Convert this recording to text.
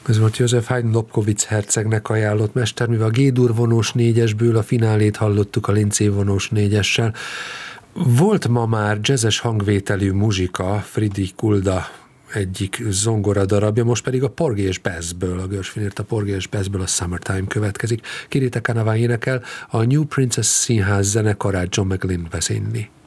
Ez volt József Haydn Lobkowicz hercegnek ajánlott mesterműve. A G-dur vonós négyesből a finálét hallottuk a Lindsay vonós négyessel. Volt ma már jazzes hangvételű muzsika, Friedrich Gulda egyik zongora darabja, most pedig a Porgy és Bessből, a Gershwin írt a Porgy és Bessből a Summertime következik. Kirita Kanava énekel, a New Princess Színház zenekarát John McGlynn vezényli.